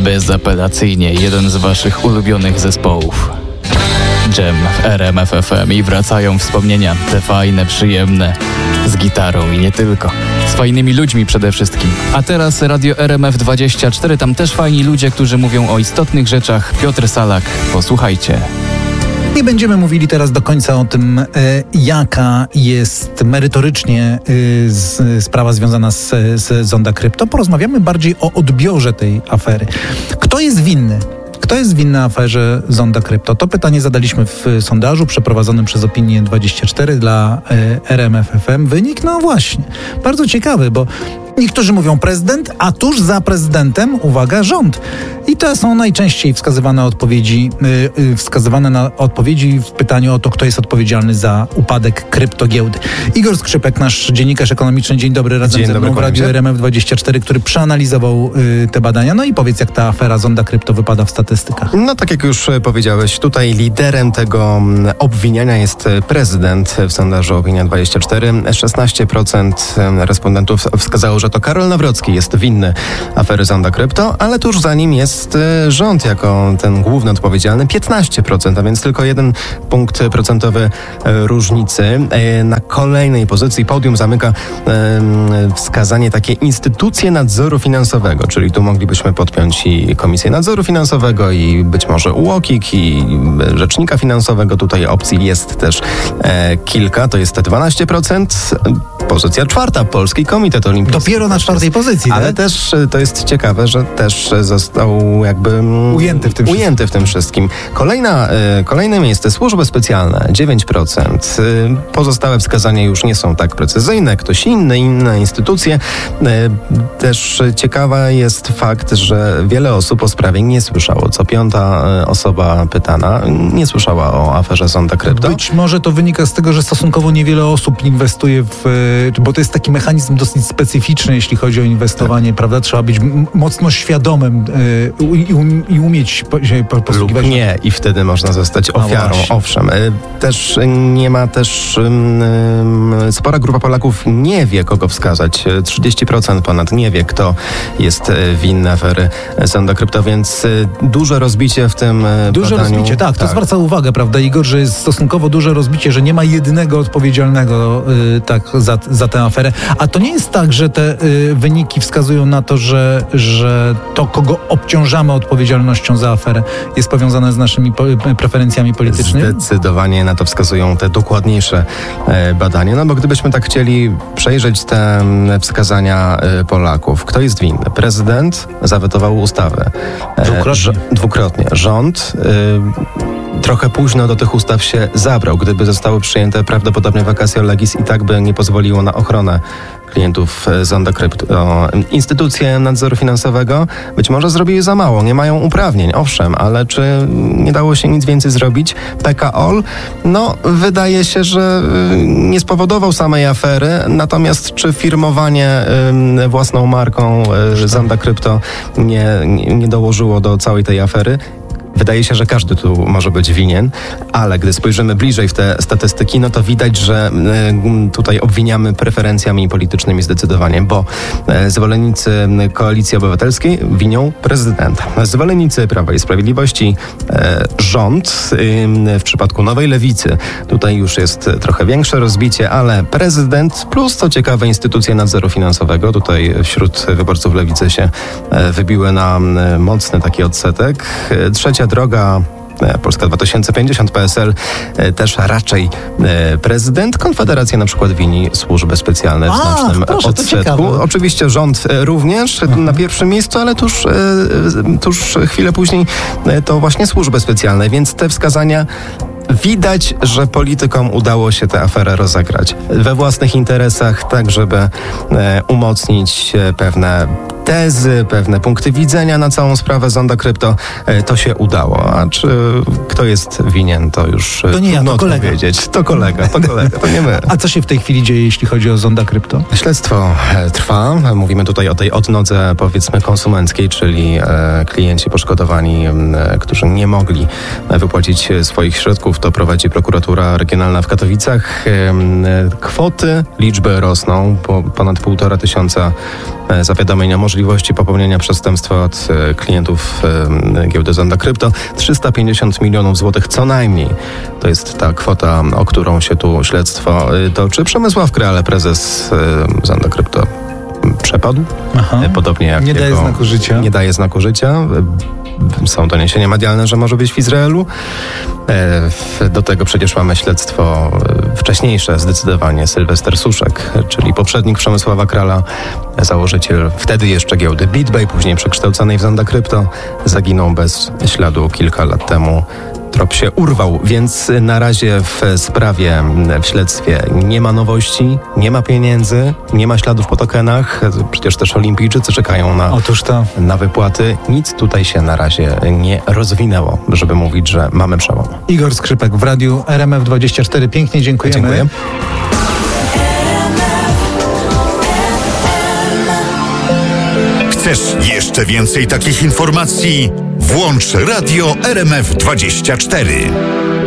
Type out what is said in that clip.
Bezapelacyjnie jeden z waszych ulubionych zespołów. Dżem w RMF FM i wracają wspomnienia, te fajne, przyjemne, z gitarą i nie tylko. Z fajnymi ludźmi przede wszystkim. A teraz Radio RMF24, tam też fajni ludzie, którzy mówią o istotnych rzeczach. Piotr Salak, posłuchajcie. Nie będziemy mówili teraz do końca o tym, jaka jest merytorycznie sprawa związana z Zonda Krypto. Porozmawiamy bardziej o odbiorze tej afery. Kto jest winny? Kto jest winny aferze Zonda Krypto? To pytanie zadaliśmy w sondażu przeprowadzonym przez Opinię24 dla RMF FM. Wynik, no właśnie, bardzo ciekawy, bo niektórzy mówią prezydent, a tuż za prezydentem, uwaga, rząd. I to są najczęściej wskazywane na odpowiedzi w pytaniu o to, kto jest odpowiedzialny za upadek kryptogiełdy. Igor Skrzypek, nasz dziennikarz ekonomiczny. Dzień dobry, razem ze mną w Radiu RMF24, który przeanalizował te badania. No i powiedz, jak ta afera Zonda Krypto wypada w statystykach. No tak jak już powiedziałeś, tutaj liderem tego obwiniania jest prezydent w sondażu Opinia24. 16% respondentów wskazało, że to Karol Nawrocki jest winny afery Zonda Krypto, ale tuż za nim jest rząd jako ten główny odpowiedzialny, 15%, a więc tylko 1 punkt procentowy różnicy. Na kolejnej pozycji podium zamyka wskazanie takie instytucje nadzoru finansowego, czyli tu moglibyśmy podpiąć i Komisję Nadzoru Finansowego i być może UOKiK i Rzecznika Finansowego. Tutaj opcji jest też kilka, to jest 12%. Pozycja czwarta, Polski Komitet Olimpijski. Dopiero na czwartej pozycji, ale tak? też to jest ciekawe, że też został jakby ujęty w tym wszystkim. Kolejne miejsce, służby specjalne, 9%. Pozostałe wskazania już nie są tak precyzyjne, ktoś inne instytucje. Też ciekawa jest fakt, że wiele osób o sprawie nie słyszało. Co piąta osoba pytana nie słyszała o aferze Zonda Krypto. Być może to wynika z tego, że stosunkowo niewiele osób inwestuje bo to jest taki mechanizm dosyć specyficzny, jeśli chodzi o inwestowanie, prawda? Trzeba być mocno świadomym i umieć się posługiwać. Lub nie, i wtedy można zostać ofiarą. Owszem. Też nie ma spora grupa Polaków nie wie, kogo wskazać. 30% ponad nie wie, kto jest winny afery Zonda Krypto, więc duże rozbicie w tym Duże badaniu. Rozbicie, tak. To zwraca uwagę, prawda, Igor, że jest stosunkowo duże rozbicie, że nie ma jednego odpowiedzialnego za tę aferę. A to nie jest tak, że te wyniki wskazują na to, że to, kogo obciążamy odpowiedzialnością za aferę, jest powiązane z naszymi preferencjami politycznymi? Zdecydowanie na to wskazują te dokładniejsze badania. No bo gdybyśmy tak chcieli przejrzeć te wskazania Polaków. Kto jest winny? Prezydent zawetował ustawę. Dwukrotnie. Rząd trochę późno do tych ustaw się zabrał. Gdyby zostały przyjęte prawdopodobnie vacatio legis i tak by nie pozwoliło na ochronę klientów Zonda Krypto. Instytucje nadzoru finansowego być może zrobiły za mało, nie mają uprawnień, owszem, ale czy nie dało się nic więcej zrobić? PKOL, wydaje się, że nie spowodował samej afery, natomiast czy firmowanie własną marką Zonda Krypto nie dołożyło do całej tej afery? Wydaje się, że każdy tu może być winien, ale gdy spojrzymy bliżej w te statystyki, to widać, że tutaj obwiniamy preferencjami politycznymi zdecydowanie, bo zwolennicy Koalicji Obywatelskiej winią prezydenta. Zwolennicy Prawa i Sprawiedliwości rząd. W przypadku Nowej Lewicy tutaj już jest trochę większe rozbicie, ale prezydent plus, co ciekawe, instytucje nadzoru finansowego. Tutaj wśród wyborców Lewicy się wybiły na mocny taki odsetek. Trzecia droga, Polska 2050, PSL, też raczej prezydent. Konfederacja na przykład wini służby specjalne w znacznym odsetku. Oczywiście rząd również na pierwszym miejscu, ale tuż chwilę później to właśnie służby specjalne, więc te wskazania widać, że politykom udało się tę aferę rozegrać we własnych interesach, tak żeby umocnić pewne tezy, pewne punkty widzenia na całą sprawę Zonda Krypto. To się udało. A czy kto jest winien, to już to nie ja, to kolega. Powiedzieć. To kolega, to nie my. A co się w tej chwili dzieje, jeśli chodzi o Zonda Krypto? Śledztwo trwa. Mówimy tutaj o tej odnodze, powiedzmy, konsumenckiej, czyli klienci poszkodowani, którzy nie mogli wypłacić swoich środków. To prowadzi prokuratura regionalna w Katowicach. Kwoty, liczby rosną. Ponad 1500 zawiadomień o możliwości popełnienia przestępstwa od klientów giełdy Zonda Krypto. 350 milionów złotych co najmniej. To jest ta kwota, o którą się tu śledztwo toczy. Przemysław Kreale, prezes Zonda Krypto, przepadł. Podobnie jak nie daje znaku życia. Nie daje znaku życia. Są doniesienia medialne, że może być w Izraelu. Do tego przecież mamy śledztwo wcześniejsze, zdecydowanie Sylwester Suszek, czyli poprzednik Przemysława Krala, założyciel wtedy jeszcze giełdy BitBay, później przekształconej w Zonda Krypto, zaginął bez śladu kilka lat temu. Trop się urwał, więc na razie w sprawie, w śledztwie nie ma nowości, nie ma pieniędzy, nie ma śladów po tokenach. Przecież też olimpijczycy czekają na wypłaty. Nic tutaj się na razie nie rozwinęło, żeby mówić, że mamy przełom. Igor Skrzypek w radiu RMF24. Pięknie dziękujemy. Dziękuję. Chcesz jeszcze więcej takich informacji? Włącz Radio RMF24.